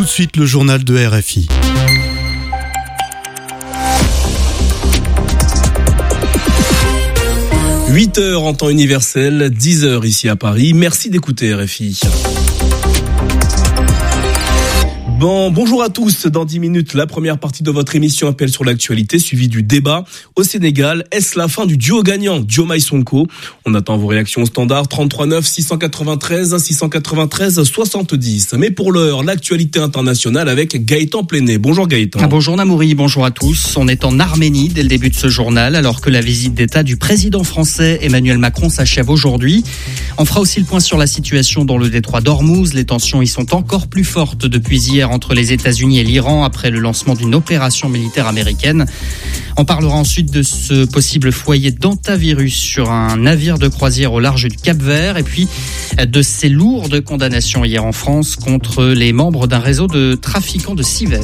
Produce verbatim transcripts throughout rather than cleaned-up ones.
Tout de suite, le journal de R F I. huit heures en temps universel, dix heures ici à Paris. Merci d'écouter R F I. Bon, bonjour à tous. Dans dix minutes, la première partie de votre émission Appel sur l'actualité, suivie du débat. Au Sénégal, est-ce la fin du duo gagnant Diomaye Sonko? On attend vos réactions au standard trente-trois neuf six cent quatre-vingt-treize six cent quatre-vingt-treize soixante-dix. Mais pour l'heure, l'actualité internationale avec Gaëtan Pléné. Bonjour Gaëtan. Ah, bonjour Namouri, bonjour à tous. On est en Arménie dès le début de ce journal, alors que la visite d'État du président français Emmanuel Macron s'achève aujourd'hui. On fera aussi le point sur la situation dans le détroit d'Ormuz. Les tensions y sont encore plus fortes depuis hier entre les États-Unis et l'Iran après le lancement d'une opération militaire américaine. On parlera ensuite de ce possible foyer d'hantavirus sur un navire de croisière au large du Cap-Vert et puis de ces lourdes condamnations hier en France contre les membres d'un réseau de trafiquants de civelles.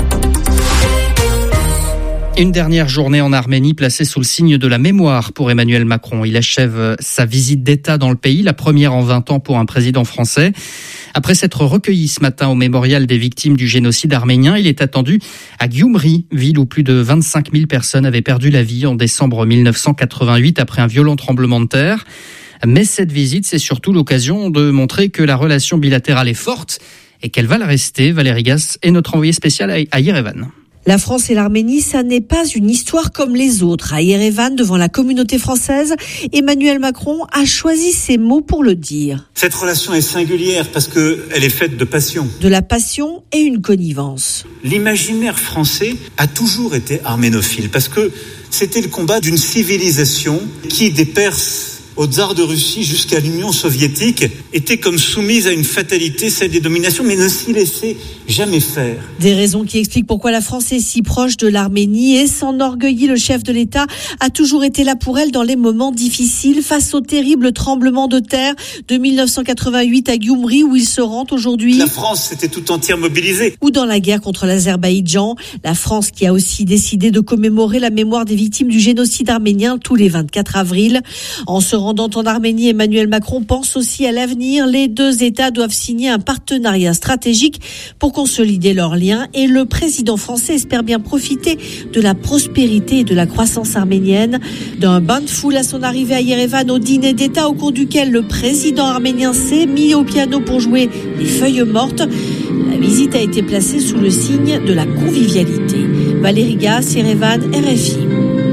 Une dernière journée en Arménie placée sous le signe de la mémoire pour Emmanuel Macron. Il achève sa visite d'État dans le pays, la première en vingt ans pour un président français. Après s'être recueilli ce matin au mémorial des victimes du génocide arménien, il est attendu à Gyumri, ville où plus de vingt-cinq mille personnes avaient perdu la vie en décembre mille neuf cent quatre-vingt-huit après un violent tremblement de terre. Mais cette visite, c'est surtout l'occasion de montrer que la relation bilatérale est forte et qu'elle va le rester. Valérie Gasse est notre envoyée spéciale à Yerevan. La France et l'Arménie, ça n'est pas une histoire comme les autres. À Yerevan, devant la communauté française, Emmanuel Macron a choisi ses mots pour le dire. Cette relation est singulière parce qu'elle est faite de passion. De la passion et une connivence. L'imaginaire français a toujours été arménophile parce que c'était le combat d'une civilisation qui, des Perses au tsar de Russie jusqu'à l'Union soviétique, était comme soumise à une fatalité, celle des dominations, mais ne s'y laissait jamais faire. Des raisons qui expliquent pourquoi la France est si proche de l'Arménie et s'enorgueillit. Le chef de l'État a toujours été là pour elle dans les moments difficiles face au terrible tremblement de terre de mille neuf cent quatre-vingt-huit à Gyumri où il se rend aujourd'hui. La France s'était tout entière mobilisée. Ou dans la guerre contre l'Azerbaïdjan. La France qui a aussi décidé de commémorer la mémoire des victimes du génocide arménien tous les vingt-quatre avril. En se rendant en Arménie, Emmanuel Macron pense aussi à l'avenir. Les deux États doivent signer un partenariat stratégique pour consolider leurs liens et le président français espère bien profiter de la prospérité et de la croissance arménienne. D'un bain de foule à son arrivée à Yerevan au dîner d'État au cours duquel le président arménien s'est mis au piano pour jouer les feuilles mortes. La visite a été placée sous le signe de la convivialité. Valérie Gasse, Yerevan, R F I.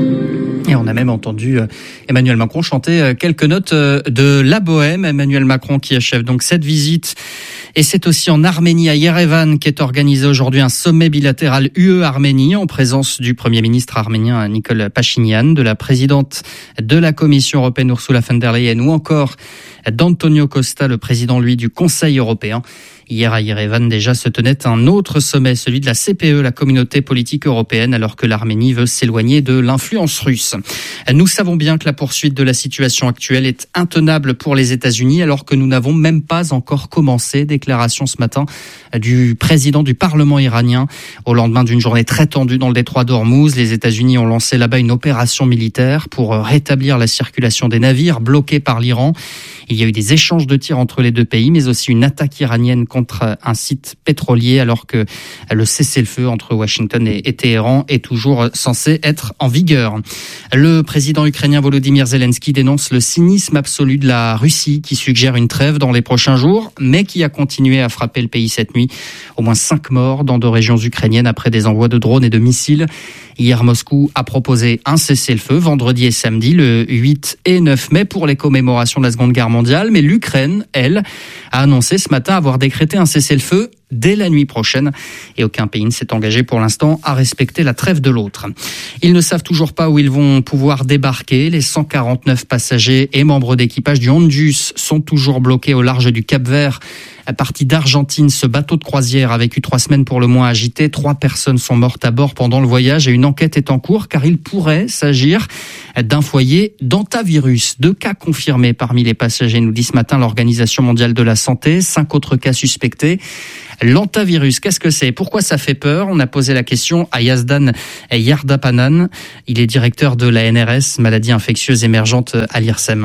Et on a même entendu Emmanuel Macron chanter quelques notes de la bohème. Emmanuel Macron qui achève donc cette visite. Et c'est aussi en Arménie, à Yerevan, qu'est organisé aujourd'hui un sommet bilatéral U E-Arménie en présence du Premier ministre arménien Nikol Pachinian, de la présidente de la Commission européenne Ursula von der Leyen ou encore d'Antonio Costa, le président, lui, du Conseil européen. Hier à Yerevan, déjà, se tenait un autre sommet, celui de la C P E, la communauté politique européenne, alors que l'Arménie veut s'éloigner de l'influence russe. Nous savons bien que la poursuite de la situation actuelle est intenable pour les États-Unis, alors que nous n'avons même pas encore commencé. Déclaration ce matin du président du Parlement iranien, au lendemain d'une journée très tendue dans le détroit d'Ormuz. Les États-Unis ont lancé là-bas une opération militaire pour rétablir la circulation des navires bloqués par l'Iran. Il y a eu des échanges de tirs entre les deux pays, mais aussi une attaque iranienne contre un site pétrolier, alors que le cessez-le-feu entre Washington et Téhéran est toujours censé être en vigueur. Le président ukrainien Volodymyr Zelensky dénonce le cynisme absolu de la Russie, qui suggère une trêve dans les prochains jours, mais qui a continué à frapper le pays cette nuit. Au moins cinq morts dans deux régions ukrainiennes après des envois de drones et de missiles. Hier, Moscou a proposé un cessez-le-feu vendredi et samedi, le huit et neuf mai, pour les commémorations de la Seconde Guerre mondiale. Mais l'Ukraine, elle, a annoncé ce matin avoir décrété un cessez-le-feu dès la nuit prochaine. Et aucun pays ne s'est engagé pour l'instant à respecter la trêve de l'autre. Ils ne savent toujours pas où ils vont pouvoir débarquer. Les cent quarante-neuf passagers et membres d'équipage du Hondius sont toujours bloqués au large du Cap-Vert. Parti d'Argentine, ce bateau de croisière a vécu trois semaines pour le moins agité. Trois personnes sont mortes à bord pendant le voyage et une enquête est en cours car il pourrait s'agir d'un foyer d'hantavirus. Deux cas confirmés parmi les passagers, nous dit ce matin l'Organisation mondiale de la santé. Cinq autres cas suspectés. L'hantavirus, qu'est-ce que c'est ? Pourquoi ça fait peur ? On a posé la question à Yazdan Yardapanan. Il est directeur de la N R S, maladie infectieuse émergente à l'I R S E M.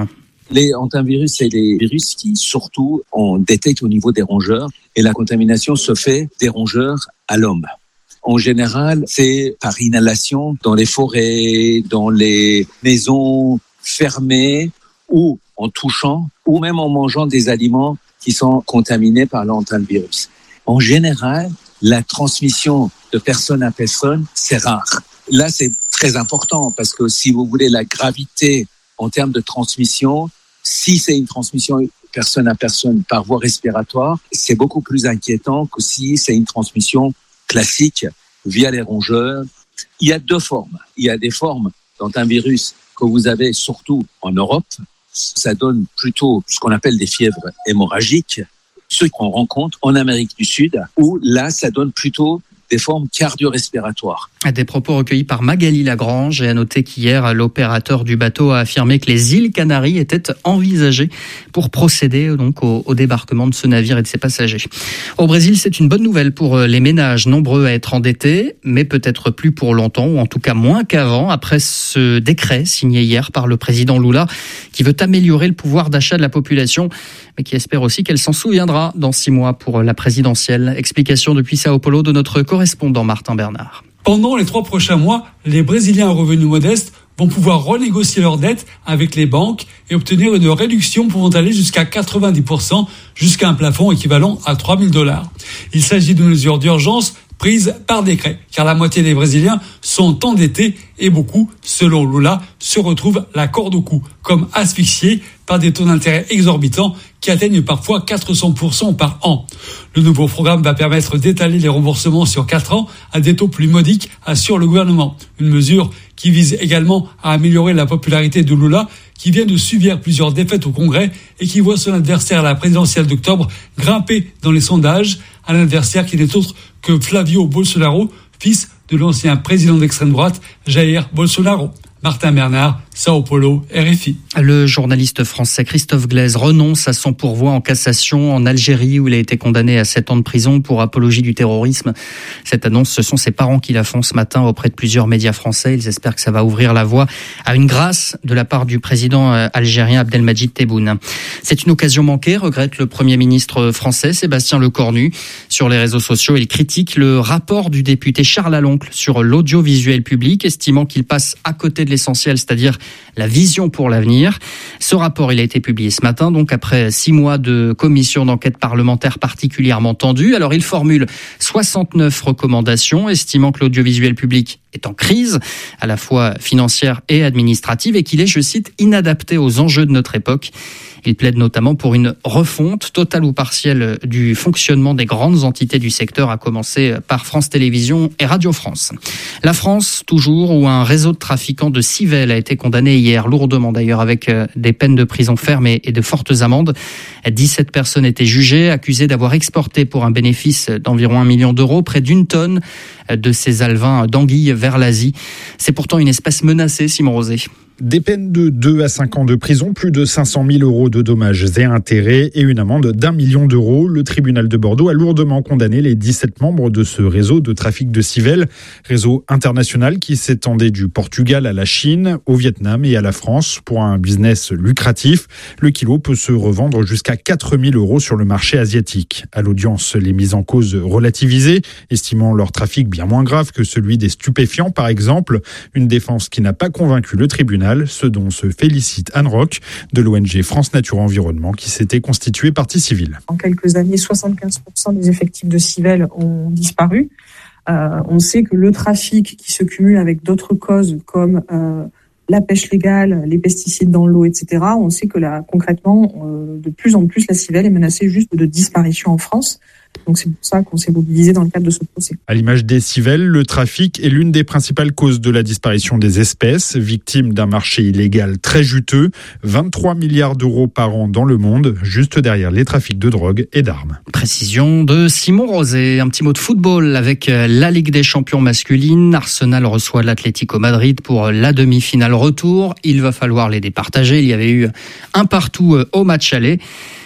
Les hantavirus, c'est les virus qui, surtout, on détecte au niveau des rongeurs et la contamination se fait des rongeurs à l'homme. En général, c'est par inhalation dans les forêts, dans les maisons fermées ou en touchant ou même en mangeant des aliments qui sont contaminés par le hantavirus. En général, la transmission de personne à personne, c'est rare. Là, c'est très important parce que si vous voulez la gravité en termes de transmission, si c'est une transmission personne à personne par voie respiratoire, c'est beaucoup plus inquiétant que si c'est une transmission classique via les rongeurs. Il y a deux formes. Il y a des formes d'hantavirus que vous avez surtout en Europe. Ça donne plutôt ce qu'on appelle des fièvres hémorragiques, ceux qu'on rencontre en Amérique du Sud, où là, ça donne plutôt des formes cardio-respiratoires. Des propos recueillis par Magali Lagrange et à noter qu'hier, l'opérateur du bateau a affirmé que les îles Canaries étaient envisagées pour procéder donc au, au débarquement de ce navire et de ses passagers. Au Brésil, c'est une bonne nouvelle pour les ménages nombreux à être endettés, mais peut-être plus pour longtemps, ou en tout cas moins qu'avant, après ce décret signé hier par le président Lula, qui veut améliorer le pouvoir d'achat de la population, mais qui espère aussi qu'elle s'en souviendra dans six mois pour la présidentielle. Explication depuis Sao Paulo de notre correspondant Martin Bernard. Pendant les trois prochains mois, les Brésiliens à revenus modestes vont pouvoir renégocier leurs dettes avec les banques et obtenir une réduction pouvant aller jusqu'à quatre-vingt-dix pour cent, jusqu'à un plafond équivalent à trois mille dollars. Il s'agit d'une mesure d'urgence prise par décret, car la moitié des Brésiliens sont endettés et beaucoup, selon Lula, se retrouvent la corde au cou, comme asphyxiés par des taux d'intérêt exorbitants qui atteignent parfois quatre cents pour cent par an. Le nouveau programme va permettre d'étaler les remboursements sur quatre ans à des taux plus modiques, assure le gouvernement. Une mesure qui vise également à améliorer la popularité de Lula, qui vient de subir plusieurs défaites au Congrès et qui voit son adversaire à la présidentielle d'octobre grimper dans les sondages, un adversaire qui n'est autre que Flavio Bolsonaro, fils de l'ancien président d'extrême droite, Jair Bolsonaro. Martin Bernard, Sao Paulo, R F I. Le journaliste français Christophe Glaise renonce à son pourvoi en cassation en Algérie où il a été condamné à sept ans de prison pour apologie du terrorisme. Cette annonce, ce sont ses parents qui la font ce matin auprès de plusieurs médias français. Ils espèrent que ça va ouvrir la voie à une grâce de la part du président algérien Abdelmadjid Tebboune. C'est une occasion manquée, regrette le Premier ministre français Sébastien Lecornu. Sur les réseaux sociaux, il critique le rapport du député Charles Aloncle sur l'audiovisuel public, estimant qu'il passe à côté de l'essentiel, c'est-à-dire la vision pour l'avenir. Ce rapport, il a été publié ce matin, donc après six mois de commission d'enquête parlementaire particulièrement tendue. Alors, il formule soixante-neuf recommandations, estimant que l'audiovisuel public est en crise, à la fois financière et administrative, et qu'il est, je cite, inadapté aux enjeux de notre époque. Il plaide notamment pour une refonte totale ou partielle du fonctionnement des grandes entités du secteur, à commencer par France Télévisions et Radio France. La France, toujours, où un réseau de trafiquants de civelles a été condamné hier, lourdement d'ailleurs, avec des peines de prison ferme et de fortes amendes. dix-sept personnes étaient jugées, accusées d'avoir exporté pour un bénéfice d'environ un million d'euros près d'une tonne de ces alevins d'anguilles vers l'Asie. C'est pourtant une espèce menacée, Simon Rosé. Des peines de deux à cinq ans de prison, plus de cinq cent mille euros de dommages et intérêts et une amende d'un million d'euros. Le tribunal de Bordeaux a lourdement condamné les dix-sept membres de ce réseau de trafic de civelles, réseau international qui s'étendait du Portugal à la Chine, au Vietnam et à la France pour un business lucratif. Le kilo peut se revendre jusqu'à quatre mille euros sur le marché asiatique. À l'audience, les mises en cause relativisées, estimant leur trafic bien moins grave que celui des stupéfiants par exemple. Une défense qui n'a pas convaincu le tribunal, ce dont se félicite Anne Roch de l'O N G France Nature Environnement qui s'était constituée partie civile. En quelques années, soixante-quinze pour cent des effectifs de civelles ont disparu. Euh, on sait que le trafic qui se cumule avec d'autres causes comme euh, la pêche légale, les pesticides dans l'eau, et cetera, on sait que là, concrètement, euh, de plus en plus, la civelle est menacée juste de disparition en France. Donc c'est pour ça qu'on s'est mobilisé dans le cadre de ce procès. À l'image des civelles, le trafic est l'une des principales causes de la disparition des espèces, victime d'un marché illégal très juteux, vingt-trois milliards d'euros par an dans le monde, juste derrière les trafics de drogue et d'armes. Précision de Simon Rosé. Un petit mot de football avec la Ligue des champions masculine. Arsenal reçoit l'Atlético Madrid pour la demi-finale retour. Il va falloir les départager. Il y avait eu un partout au match aller.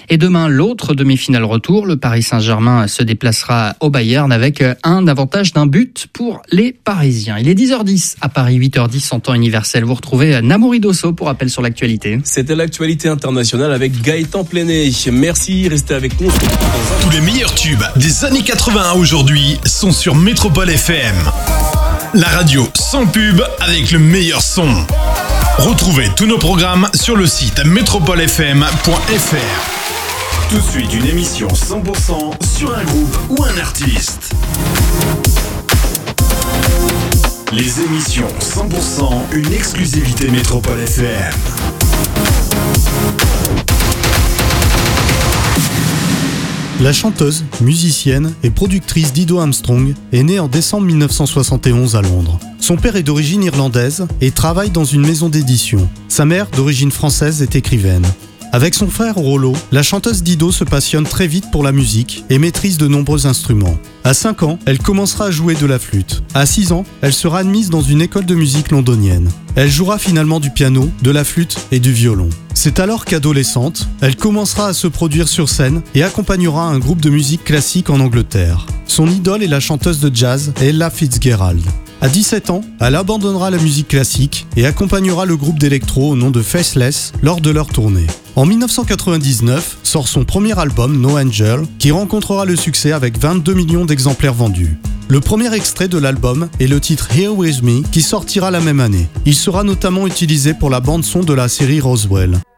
Et demain, l'autre demi-finale retour, le Paris Saint-Germain se déplacera au Bayern avec un avantage d'un but pour les Parisiens. Il est dix heures dix à Paris, huit heures dix en temps universel. Vous retrouvez Namouri Dosso pour rappel sur l'actualité. C'était l'actualité internationale avec Gaëtan Plenet. Merci, restez avec nous. Tous les meilleurs tubes des années quatre-vingts à aujourd'hui sont sur Métropole F M. La radio sans pub avec le meilleur son. Retrouvez tous nos programmes sur le site métropole f m point f r. Tout de suite, une émission cent pour cent sur un groupe ou un artiste. Les émissions cent pour cent, une exclusivité Métropole F M. La chanteuse, musicienne et productrice Dido Armstrong est née en décembre mille neuf cent soixante et onze à Londres. Son père est d'origine irlandaise et travaille dans une maison d'édition. Sa mère, d'origine française, est écrivaine. Avec son frère Rollo, la chanteuse Dido se passionne très vite pour la musique et maîtrise de nombreux instruments. À cinq ans, elle commencera à jouer de la flûte. À six ans, elle sera admise dans une école de musique londonienne. Elle jouera finalement du piano, de la flûte et du violon. C'est alors qu'adolescente, elle commencera à se produire sur scène et accompagnera un groupe de musique classique en Angleterre. Son idole est la chanteuse de jazz Ella Fitzgerald. À dix-sept ans, elle abandonnera la musique classique et accompagnera le groupe d'électro au nom de Faceless lors de leur tournée. En mille neuf cent quatre-vingt-dix-neuf sort son premier album No Angel qui rencontrera le succès avec vingt-deux millions d'exemplaires vendus. Le premier extrait de l'album est le titre Here With Me qui sortira la même année. Il sera notamment utilisé pour la bande-son de la série Roswell.